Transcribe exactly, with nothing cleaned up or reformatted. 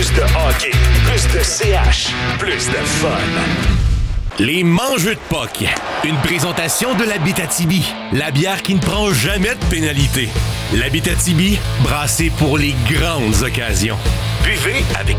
Plus de hockey, plus de C H, plus de fun. Les Mangeux de P O C. Une présentation de l'Abitibi. La bière qui ne prend jamais de pénalité. L'Abitibi, brassée pour les grandes occasions. Buvez avec